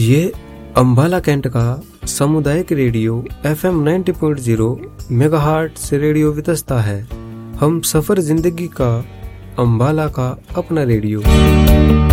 ये अम्बाला कैंट का सामुदायिक रेडियो FM 90.0 मेगाहर्ट्ज से रेडियो वितस्ता है। हम सफर जिंदगी का अम्बाला का अपना रेडियो।